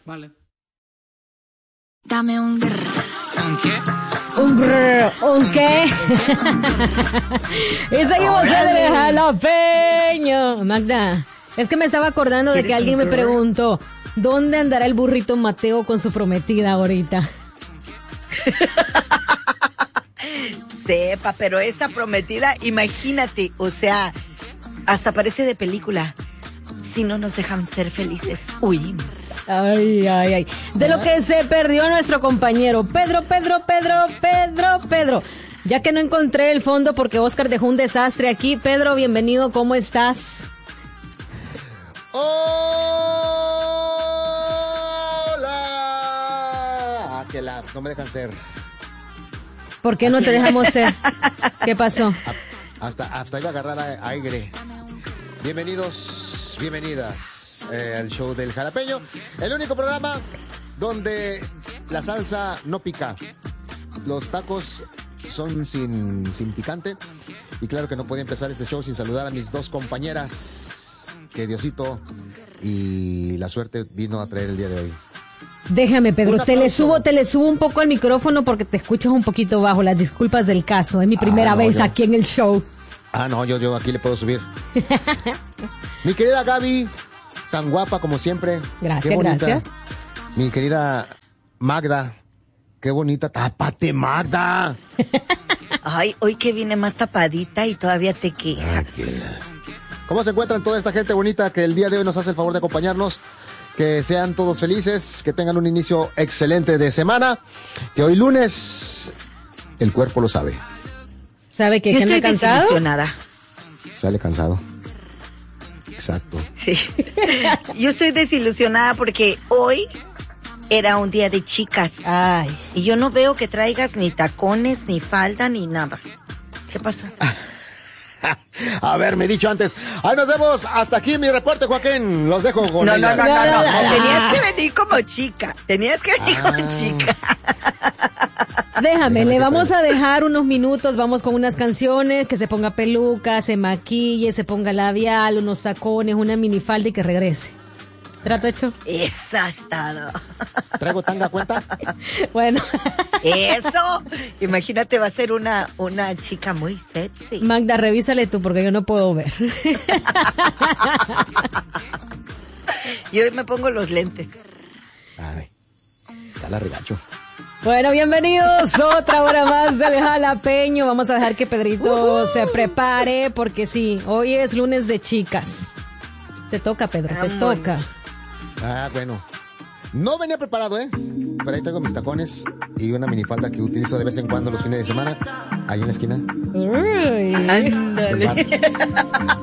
Vale. Dame un grrr. ¿Un qué? Un grrr, ¿un qué? Y seguimos en el jalapeño. Magda, es que me estaba acordando de que alguien me preguntó, ¿dónde andará el burrito Mateo con su prometida ahorita? Sepa, pero esa prometida, imagínate, o sea, hasta parece de película. Si no nos dejan ser felices, huimos. Ay, ay, ay. De lo que se perdió nuestro compañero Pedro. Ya que no encontré el fondo porque Oscar dejó un desastre aquí. Pedro, bienvenido, ¿cómo estás? ¡Hola! No me dejan ser. ¿Por qué no te dejamos ser? ¿Qué pasó? Hasta iba a agarrar aire. Bienvenidos, bienvenidas al show del jalapeño, el único programa donde la salsa no pica, los tacos son sin picante, y claro que no podía empezar este show sin saludar a mis dos compañeras que Diosito y la suerte vino a traer el día de hoy. Déjame, Pedro, te le subo un poco al micrófono porque te escuchas un poquito bajo. Las disculpas del caso, es mi primera vez aquí en el show. No, yo aquí le puedo subir. Mi querida Gaby, tan guapa como siempre. Gracias. Mi querida Magda, qué bonita. ¡Tápate, Magda! Ay, hoy que vine más tapadita y todavía te quejas. ¿Cómo se encuentran toda esta gente bonita que el día de hoy nos hace el favor de acompañarnos? Que sean todos felices, que tengan un inicio excelente de semana, que hoy lunes el cuerpo lo sabe. ¿Sabe que yo estoy cansado? Desilusionada. Sale cansado. Exacto. Sí. Yo estoy desilusionada porque hoy era un día de chicas. Ay. Y yo no veo que traigas ni tacones, ni falda, ni nada. ¿Qué pasó? Haberme dicho antes. Ahí nos vemos. Hasta aquí mi reporte, Joaquín. Los dejo con No. ellas. Tenías que venir como chica. Como chica. Déjame, le vamos a dejar unos minutos, vamos con unas canciones, que se ponga peluca, se maquille, se ponga labial, unos tacones, una minifalda y que regrese. ¿Trato hecho? Eso ha estado. ¿Traigo tanga a cuenta? Bueno. Eso. Imagínate, va a ser una chica muy sexy. Magda, revísale tú porque yo no puedo ver. Yo me pongo los lentes. Ay, está la regacho. Bueno, bienvenidos otra hora más del jalapeño. Vamos a dejar que Pedrito se prepare porque sí, hoy es lunes de chicas. Te toca, Pedro, te toca. Bueno. No venía preparado, pero ahí tengo mis tacones y una minifalda que utilizo de vez en cuando los fines de semana, ahí en la esquina. Uy. Ándale.